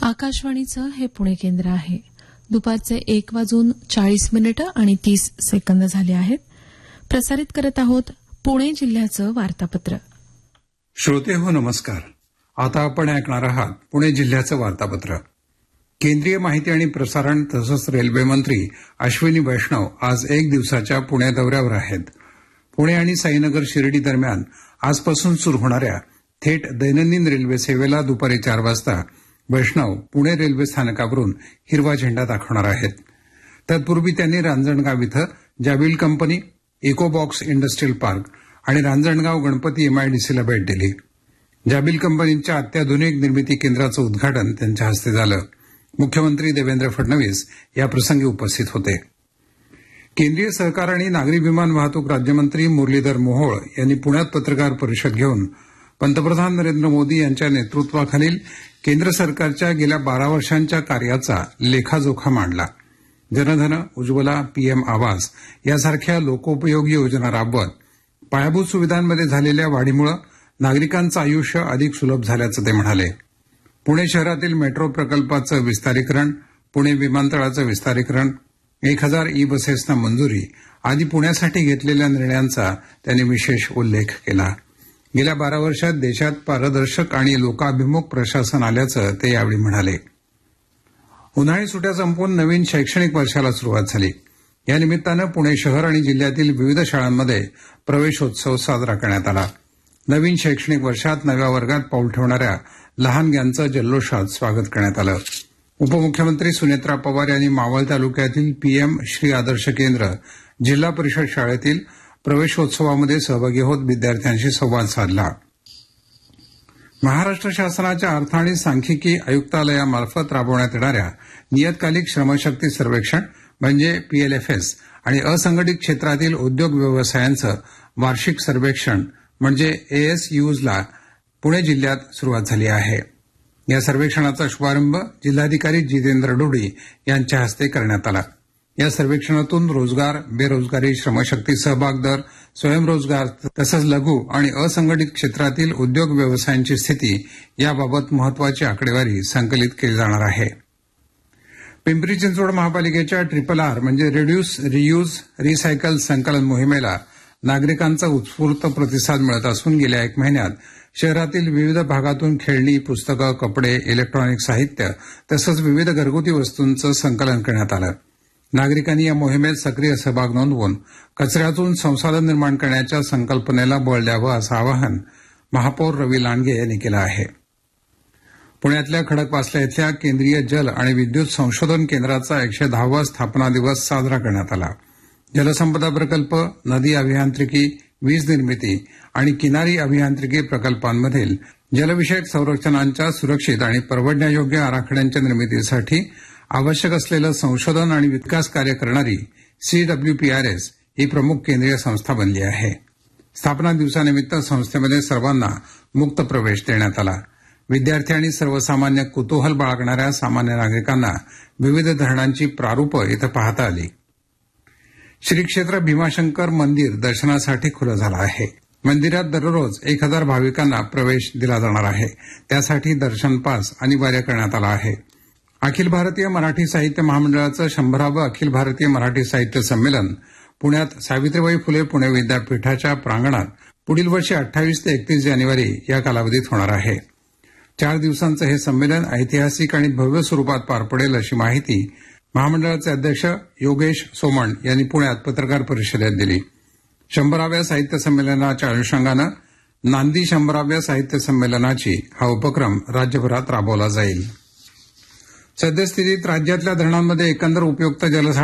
आकाशवाणीचं हे पुणे केंद्र आहे. दुपारचे 1:40 झाले आहेत. प्रसारित करत आहोत पुणे जिल्ह्याचं वार्तापत्र. श्रोते हो नमस्कार. आता आपण ऐकणार आहात पुणे जिल्ह्याचं वार्तापत्र. केंद्रीय माहिती आणि प्रसारण तसंच रेल्वे मंत्री अश्विनी वैष्णव आज एक दिवसाच्या पुणे दौऱ्यावर आहेत. पुणे आणि साईनगर शिर्डी दरम्यान आजपासून सुरू होणाऱ्या थेट दैनंदिन रेल्वे सेवेला दुपारी 4 वाजता वैष्णव पुणे रेल्वे स्थानकावरून हिरवा झेंडा दाखवणार आहेत. तत्पूर्वी त्यांनी रांजणगाव इथं जाबिल कंपनी, इकोबॉक्स इंडस्ट्रियल पार्क आणि रांजणगाव गणपती एमआयडीसीला भेट दिली. जाबिल कंपनीच्या अत्याधुनिक निर्मिती केंद्राचं उद्घाटन त्यांच्या हस्ते झालं. मुख्यमंत्री देवेंद्र फडणवीस या प्रसंगी उपस्थित होते. केंद्रीय सहकार आणि नागरी विमान वाहतूक राज्यमंत्री मुरलीधर मोहोळ यांनी पुण्यात पत्रकार परिषद घेऊन पंतप्रधान नरेंद्र मोदी यांच्या नेतृत्वाखालील केंद्र सरकारच्या गेल्या 12 वर्षांच्या कार्याचा लेखाजोखा मांडला. जनधन, उज्ज्वला, पीएम आवास यासारख्या लोकोपयोगी योजना राबवत पायाभूत सुविधांमध्ये झालेल्या वाढीमुळे नागरिकांचं आयुष्य अधिक सुलभ झाल्याचं ते म्हणाले. पुणे शहरातील मेट्रो प्रकल्पाचं विस्तारीकरण, पुणे विमानतळाचं विस्तारीकरण, 1000 ई बसेसना मंजुरी आदी पुण्यासाठी घेतलेल्या निर्णयांचा त्यांनी विशेष उल्लेख केला. गेल्या 12 वर्षात देशात पारदर्शक आणि लोकाभिमुख प्रशासन आल्याचं ते यावेळी म्हणाले. उन्हाळी सुट्ट्या संपवून नवीन शैक्षणिक वर्षाला सुरुवात झाली. या निमित्तानं पुणे शहर आणि जिल्ह्यातील विविध शाळांमध्ये प्रवेशोत्सव साजरा करण्यात आला. नवीन शैक्षणिक वर्षात नव्या वर्गात पाऊल ठेवणाऱ्या लहानग्यांचं जल्लोषात स्वागत करण्यात आलं. उपमुख्यमंत्री सुनेत्रा पवार यांनी मावळ तालुक्यातील पीएम श्री आदर्श केंद्र जिल्हा परिषद शाळेतील प्रवेशोत्सवामध्ये सहभागी होत विद्यार्थ्यांशी संवाद साधला. महाराष्ट्र शासनाच्या अर्थ आणि सांख्यिकी आयुक्तालयामार्फत राबवण्यात येणाऱ्या नियतकालिक श्रमशक्ती सर्वेक्षण म्हणजे पीएलएफएस आणि असंघटित क्षेत्रातील उद्योग व्यवसायांचं वार्षिक सर्वेक्षण म्हणजे एएसयूजला पुणे जिल्ह्यात सुरुवात झाली आहे. या सर्वेक्षणाचा शुभारंभ जिल्हाधिकारी जितेंद्र डोडी यांच्या हस्ते करण्यात आला. या सर्वेक्षणातून रोजगार, बेरोजगारी, श्रमशक्ती सहभाग दर, स्वयंरोजगार तसंच लघु आणि असंघटित क्षेत्रातील उद्योग व्यवसायांची स्थिती याबाबत महत्वाची आकडेवारी संकलित केली जाणार आहे. पिंपरी चिंचवड महापालिकेच्या RRR म्हणजे रिड्यूस, रियूज, रिसायकल संकलन मोहिमेला नागरिकांचा उत्स्फूर्त प्रतिसाद मिळत असून गेल्या 1 महिन्यात शहरातील विविध भागातून खेळणी, पुस्तकं, कपडे, इलेक्ट्रॉनिक साहित्य तसंच विविध घरगुती वस्तूंचं संकलन करण्यात आलं. नागरिकांनी या मोहिमेत सक्रिय सहभाग नोंदवून कचऱ्यातून संसाधन निर्माण करण्याच्या संकल्पनेला बळ द्यावं असं आवाहन महापौर रवी लांडगे यांनी केलं आहे. पुण्यातल्या खडकवासला इथल्या केंद्रीय जल आणि विद्युत संशोधन केंद्राचा 110वा स्थापना दिवस साजरा करण्यात आला. जलसंपदा प्रकल्प, नदी अभियांत्रिकी, वीज निर्मिती आणि किनारी अभियांत्रिकी प्रकल्पांमधील जलविषयक संरचनांच्या सुरक्षित आणि परवडण्यायोग्य आराखड्यांच्या निर्मितीसाठी आवश्यक असलेलं संशोधन आणि विकास कार्य करणारी CWPRS ही प्रमुख केंद्रीय संस्था बनली आहे. स्थापना दिवसानिमित्त संस्थेमध्ये सर्वांना मुक्त प्रवेश देण्यात आला. विद्यार्थी आणि सर्वसामान्य कुतूहल बाळगणाऱ्या सामान्य नागरिकांना विविध धरणांची प्रारूपं इथं पाहता आली. श्री क्षेत्र भीमाशंकर मंदिर दर्शनासाठी खुलं झालं आहे. मंदिरात दररोज 1000 भाविकांना प्रवेश दिला जाणार आहे. त्यासाठी दर्शन पास अनिवार्य करण्यात आला आहे. अखिल भारतीय मराठी साहित्य महामंडळाचं 100वे अखिल भारतीय मराठी साहित्य संमेलन पुण्यात सावित्रीबाई फुले पुणे विद्यापीठाच्या प्रांगणात पुढील वर्षी 28 ते 31 जानेवारी या कालावधीत होणार आहे. 4 दिवसांचं हे संमेलन ऐतिहासिक आणि भव्य स्वरूपात पार पडेल अशी माहिती महामंडळाचे अध्यक्ष योगेश सोमण यांनी पुण्यात पत्रकार परिषदेत दिली. 100व्या साहित्य संमेलनाच्या अनुषंगानं नांदी 100व्या साहित्य संमेलनाची हा उपक्रम राज्यभरात राबवला जाईल. सद्यस्थितीत राज्यातल्या धरणांमध्ये एकंदर उपयुक्त जलसाठा